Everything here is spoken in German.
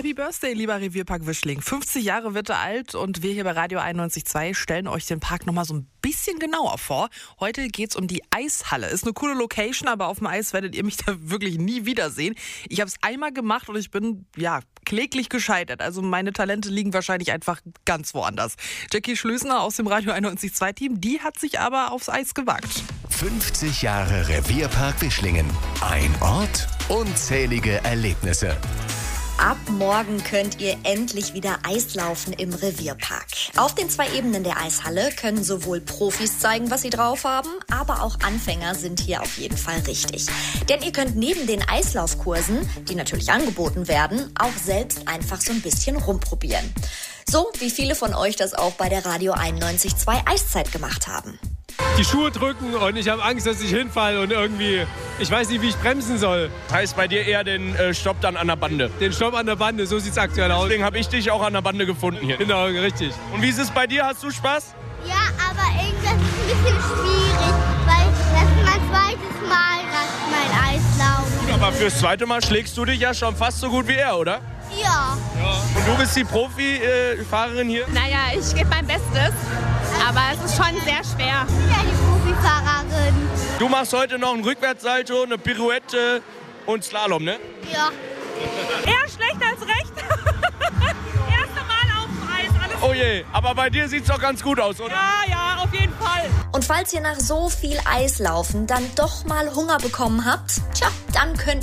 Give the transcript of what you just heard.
Happy Birthday, lieber Revierpark Wischling. 50 Jahre wird er alt und wir hier bei Radio 91.2 stellen euch den Park nochmal so ein bisschen genauer vor. Heute geht's um die Eishalle. Ist eine coole Location, aber auf dem Eis werdet ihr mich da wirklich nie wiedersehen. Ich habe es einmal gemacht und ich bin, kläglich gescheitert. Also meine Talente liegen wahrscheinlich einfach ganz woanders. Jackie Schlösner aus dem Radio 91.2 Team, die hat sich aber aufs Eis gewagt. 50 Jahre Revierpark Wischlingen. Ein Ort, unzählige Erlebnisse. Ab morgen könnt ihr endlich wieder Eislaufen im Revierpark. Auf den 2 Ebenen der Eishalle können sowohl Profis zeigen, was sie drauf haben, aber auch Anfänger sind hier auf jeden Fall richtig. Denn ihr könnt neben den Eislaufkursen, die natürlich angeboten werden, auch selbst einfach so ein bisschen rumprobieren. So wie viele von euch das auch bei der Radio 91.2 Eiszeit gemacht haben. Die Schuhe drücken und ich habe Angst, dass ich hinfalle und irgendwie, ich weiß nicht, wie ich bremsen soll. Das heißt bei dir eher den Stopp dann an der Bande. Den Stopp an der Bande, so sieht's aktuell aus. Deswegen habe ich dich auch an der Bande gefunden hier. Genau, richtig. Und wie ist es bei dir? Hast du Spaß? Ja, aber irgendwas ist ein bisschen schwierig, weil das ist mein zweites Mal, mein Eislaufen. Aber fürs zweite Mal schlägst du dich ja schon fast so gut wie er, oder? Ja. Und du bist die Profi-Fahrerin hier? Naja, ich gebe mein Bestes, aber es ist schon sehr schwer. Ich bin ja die Profifahrerin. Du machst heute noch ein Rückwärtssalto, eine Pirouette und Slalom, ne? Ja. Eher schlecht als recht. Erste Mal auf dem Eis, alles. Oh je, aber bei dir sieht's doch ganz gut aus, oder? Ja, auf jeden Fall. Und falls ihr nach so viel Eislaufen dann doch mal Hunger bekommen habt, dann könnt